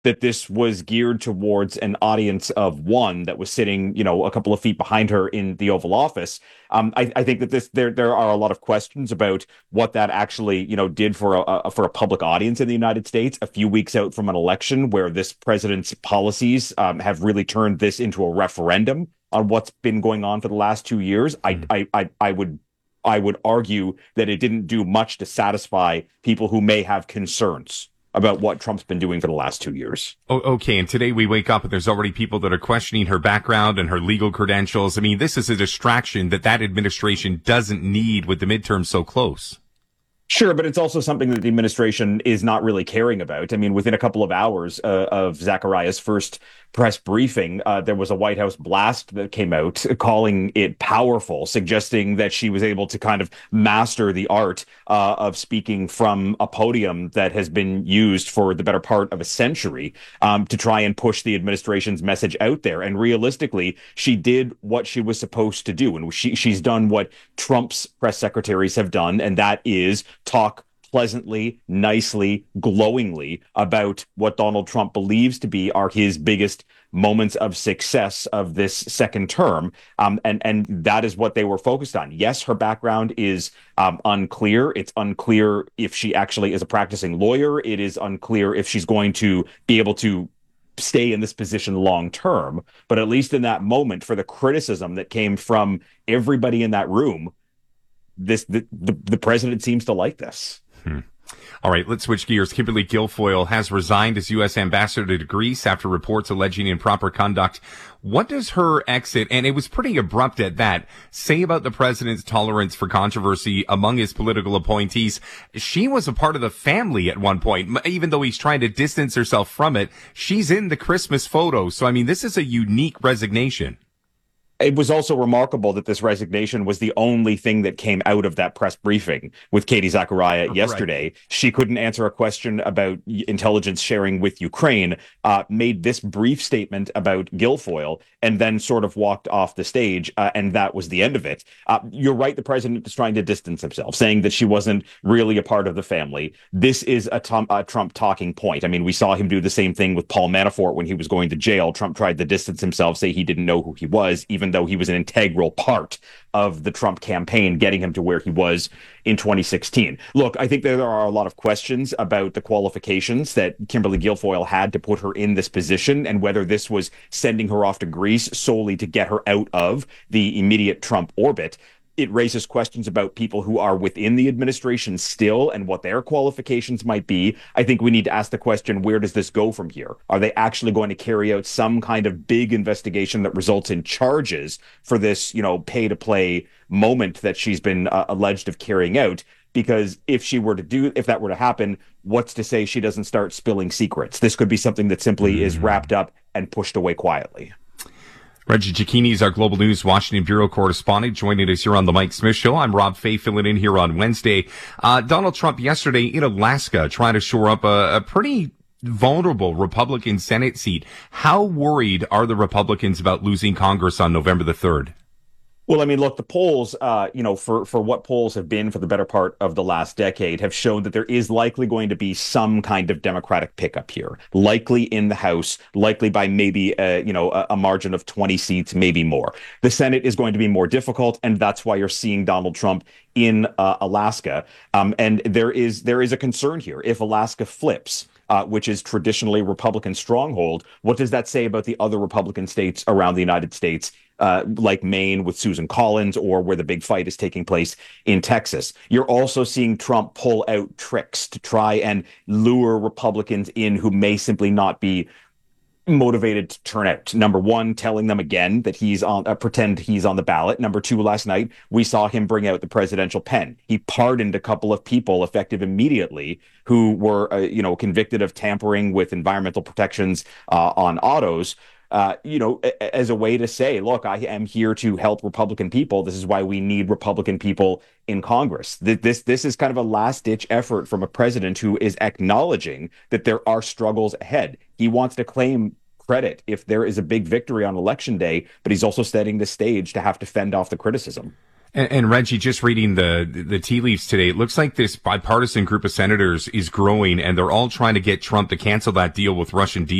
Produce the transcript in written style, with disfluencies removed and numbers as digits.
that this was geared towards an audience of one that was sitting, a couple of feet behind her in the Oval Office. I think that there are a lot of questions about what that actually, did for a public audience in the United States a few weeks out from an election where this president's policies have really turned this into a referendum on what's been going on for the last 2 years. I would argue that it didn't do much to satisfy people who may have concerns about what Trump's been doing for the last 2 years. Oh, okay. And today we wake up and there's already people that are questioning her background and her legal credentials. I mean, this is a distraction that administration doesn't need with the midterm so close. Sure, but it's also something that the administration is not really caring about. I mean, within a couple of hours of Zachariah's first press briefing, there was a White House blast that came out calling it powerful, suggesting that she was able to kind of master the art of speaking from a podium that has been used for the better part of a century to try and push the administration's message out there. And realistically, she did what she was supposed to do. And she's done what Trump's press secretaries have done, and that is talk pleasantly, nicely, glowingly about what Donald Trump believes to be are his biggest moments of success of this second term. And that is what they were focused on. Yes, her background is unclear. It's unclear if she actually is a practicing lawyer. It is unclear if she's going to be able to stay in this position long term. But at least in that moment, for the criticism that came from everybody in that room, the president seems to like this. All right, let's switch gears. Kimberly Guilfoyle has resigned as U.S. ambassador to Greece after reports alleging improper conduct. What does her exit, and it was pretty abrupt at that, say about the president's tolerance for controversy among his political appointees? She was a part of the family at one point. Even though he's trying to distance herself from it, she's in the Christmas photo. So, I mean, this is a unique resignation. It was also remarkable that this resignation was the only thing that came out of that press briefing with Katie Zachariah yesterday. Right. She couldn't answer a question about intelligence sharing with Ukraine, made this brief statement about Guilfoyle, and then sort of walked off the stage, and that was the end of it. You're right, the president is trying to distance himself, saying that she wasn't really a part of the family. This is a Trump talking point. I mean, we saw him do the same thing with Paul Manafort when he was going to jail. Trump tried to distance himself, say he didn't know who he was, even though he was an integral part of the Trump campaign, getting him to where he was in 2016. Look, I think there are a lot of questions about the qualifications that Kimberly Guilfoyle had to put her in this position and whether this was sending her off to Greece solely to get her out of the immediate Trump orbit. It raises questions about people who are within the administration still and what their qualifications might be. I think we need to ask the question, where does this go from here? Are they actually going to carry out some kind of big investigation that results in charges for this, pay to play moment that she's been alleged of carrying out? Because if that were to happen, what's to say she doesn't start spilling secrets? This could be something that simply is wrapped up and pushed away quietly. Reggie Cicchini is our Global News Washington Bureau correspondent, joining us here on the Mike Smith Show. I'm Rob Fay, filling in here on Wednesday. Donald Trump yesterday in Alaska trying to shore up a pretty vulnerable Republican Senate seat. How worried are the Republicans about losing Congress on November the 3rd? Well, I mean, look, the polls, for what polls have been for the better part of the last decade have shown that there is likely going to be some kind of Democratic pickup here, likely in the House, likely by maybe, a margin of 20 seats, maybe more. The Senate is going to be more difficult, and that's why you're seeing Donald Trump in Alaska. And there is a concern here. If Alaska flips, which is traditionally Republican stronghold, what does that say about the other Republican states around the United States, like Maine with Susan Collins, or where the big fight is taking place in Texas? You're also seeing Trump pull out tricks to try and lure Republicans in who may simply not be motivated to turn out. Number one, telling them again that he's on, pretend he's on the ballot. Number two, last night, we saw him bring out the presidential pen. He pardoned a couple of people effective immediately who were, convicted of tampering with environmental protections on autos. As a way to say, look, I am here to help Republican people. This is why we need Republican people in Congress. This is kind of a last-ditch effort from a president who is acknowledging that there are struggles ahead. He wants to claim credit if there is a big victory on election day, but he's also setting the stage to have to fend off the criticism. And Reggie, just reading the tea leaves today, it looks like this bipartisan group of senators is growing, and they're all trying to get Trump to cancel that deal with Russian